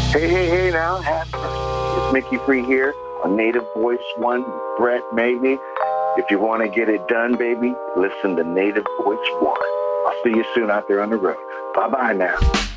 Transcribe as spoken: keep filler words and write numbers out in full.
Hey, hey, hey now, have mercy. It's Mickey Free here on Native Voice One, Brett, maybe. If you want to get it done, baby, listen to Native Voice One. I'll see you soon out there on the road. Bye-bye now.